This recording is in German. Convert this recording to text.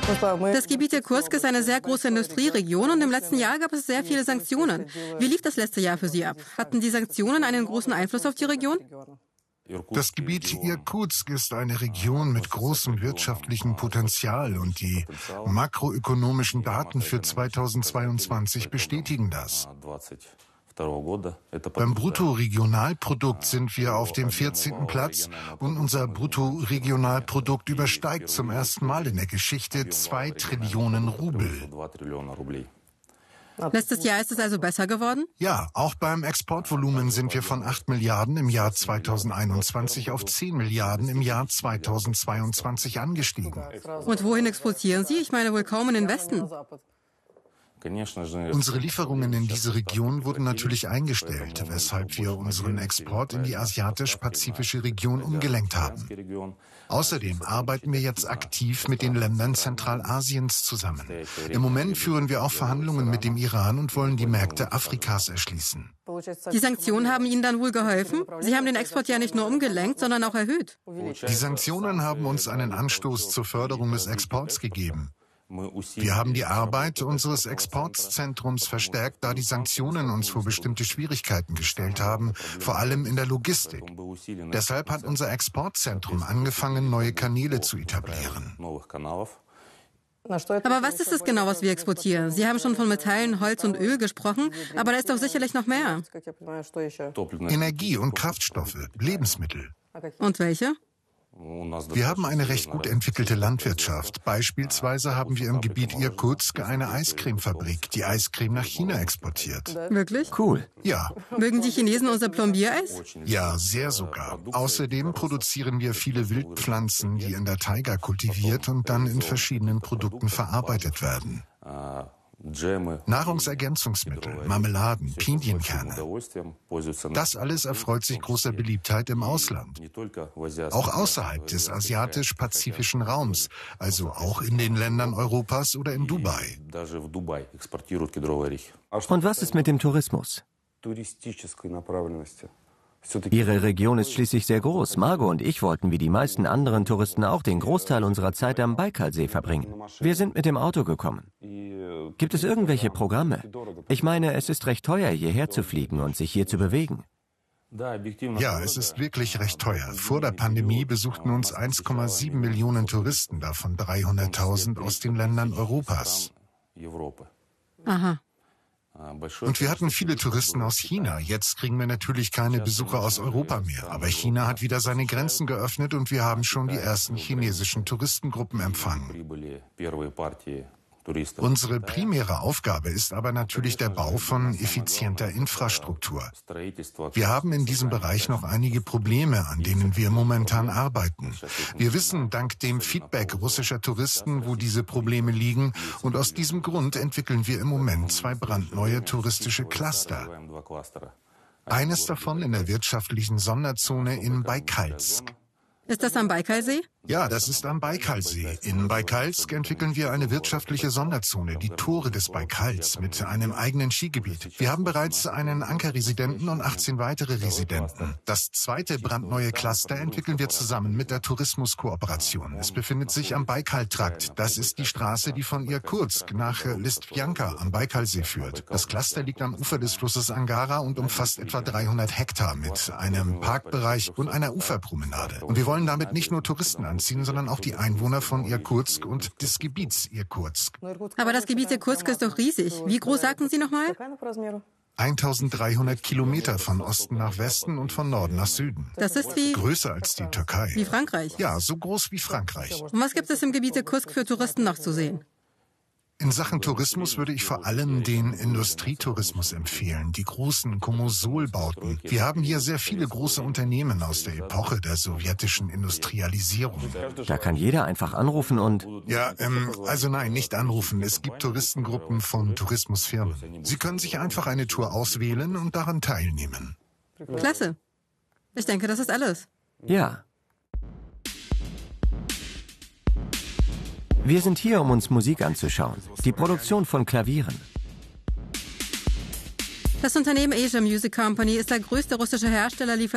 Das Gebiet Irkutsk ist eine sehr große Industrieregion und im letzten Jahr gab es sehr viele Sanktionen. Wie lief das letzte Jahr für Sie ab? Hatten die Sanktionen einen großen Einfluss auf die Region? Das Gebiet Irkutsk ist eine Region mit großem wirtschaftlichen Potenzial und die makroökonomischen Daten für 2022 bestätigen das. Beim Bruttoregionalprodukt sind wir auf dem 14. Platz und unser Bruttoregionalprodukt übersteigt zum ersten Mal in der Geschichte 2 Trillionen Rubel. Letztes Jahr ist es also besser geworden? Ja, auch beim Exportvolumen sind wir von 8 Milliarden im Jahr 2021 auf 10 Milliarden im Jahr 2022 angestiegen. Und wohin exportieren Sie? Ich meine wohl kaum in den Westen. Unsere Lieferungen in diese Region wurden natürlich eingestellt, weshalb wir unseren Export in die asiatisch-pazifische Region umgelenkt haben. Außerdem arbeiten wir jetzt aktiv mit den Ländern Zentralasiens zusammen. Im Moment führen wir auch Verhandlungen mit dem Iran und wollen die Märkte Afrikas erschließen. Die Sanktionen haben Ihnen dann wohl geholfen? Sie haben den Export ja nicht nur umgelenkt, sondern auch erhöht. Die Sanktionen haben uns einen Anstoß zur Förderung des Exports gegeben. Wir haben die Arbeit unseres Exportzentrums verstärkt, da die Sanktionen uns vor bestimmte Schwierigkeiten gestellt haben, vor allem in der Logistik. Deshalb hat unser Exportzentrum angefangen, neue Kanäle zu etablieren. Aber was ist es genau, was wir exportieren? Sie haben schon von Metallen, Holz und Öl gesprochen, aber da ist doch sicherlich noch mehr. Energie und Kraftstoffe, Lebensmittel. Und welche? Wir haben eine recht gut entwickelte Landwirtschaft. Beispielsweise haben wir im Gebiet Irkutsk eine Eiscremefabrik, die Eiscreme nach China exportiert. Wirklich? Cool. Ja. Mögen die Chinesen unser Plombiereis? Ja, sehr sogar. Außerdem produzieren wir viele Wildpflanzen, die in der Taiga kultiviert und dann in verschiedenen Produkten verarbeitet werden. Nahrungsergänzungsmittel, Marmeladen, Pinienkerne. Das alles erfreut sich großer Beliebtheit im Ausland. Auch außerhalb des asiatisch-pazifischen Raums, also auch in den Ländern Europas oder in Dubai. Und was ist mit dem Tourismus? Ihre Region ist schließlich sehr groß. Margot und ich wollten wie die meisten anderen Touristen auch den Großteil unserer Zeit am Baikalsee verbringen. Wir sind mit dem Auto gekommen. Gibt es irgendwelche Programme? Ich meine, es ist recht teuer, hierher zu fliegen und sich hier zu bewegen. Ja, es ist wirklich recht teuer. Vor der Pandemie besuchten uns 1,7 Millionen Touristen, davon 300.000 aus den Ländern Europas. Aha. Und wir hatten viele Touristen aus China. Jetzt kriegen wir natürlich keine Besucher aus Europa mehr. Aber China hat wieder seine Grenzen geöffnet und wir haben schon die ersten chinesischen Touristengruppen empfangen. Unsere primäre Aufgabe ist aber natürlich der Bau von effizienter Infrastruktur. Wir haben in diesem Bereich noch einige Probleme, an denen wir momentan arbeiten. Wir wissen dank dem Feedback russischer Touristen, wo diese Probleme liegen, und aus diesem Grund entwickeln wir im Moment 2 brandneue touristische Cluster. Eines davon in der wirtschaftlichen Sonderzone in Baikalsk. Ist das am Baikalsee? Ja, das ist am Baikalsee. In Baikalsk entwickeln wir eine wirtschaftliche Sonderzone, die Tore des Baikals, mit einem eigenen Skigebiet. Wir haben bereits einen Ankerresidenten und 18 weitere Residenten. Das zweite brandneue Cluster entwickeln wir zusammen mit der Tourismuskooperation. Es befindet sich am Baikaltrakt. Das ist die Straße, die von Irkutsk nach Listjanka am Baikalsee führt. Das Cluster liegt am Ufer des Flusses Angara und umfasst etwa 300 Hektar mit einem Parkbereich und einer Uferpromenade. Und wir wollen damit nicht nur Touristen anziehen, sondern auch die Einwohner von Irkutsk und des Gebiets Irkutsk. Aber das Gebiet Irkutsk ist doch riesig. Wie groß sagten Sie nochmal? 1300 Kilometer von Osten nach Westen und von Norden nach Süden. Das ist wie Größer als die Türkei. Wie Frankreich. Ja, so groß wie Frankreich. Und was gibt es im Gebiet Irkutsk für Touristen noch zu sehen? In Sachen Tourismus würde ich vor allem den Industrietourismus empfehlen, die großen Komosol-Bauten. Wir haben hier sehr viele große Unternehmen aus der Epoche der sowjetischen Industrialisierung. Da kann jeder einfach anrufen und... Ja, also nein, nicht anrufen. Es gibt Touristengruppen von Tourismusfirmen. Sie können sich einfach eine Tour auswählen und daran teilnehmen. Klasse. Ich denke, das ist alles. Ja. Wir sind hier, um uns Musik anzuschauen. Die Produktion von Klavieren. Das Unternehmen Asia Music Company ist der größte russische Hersteller,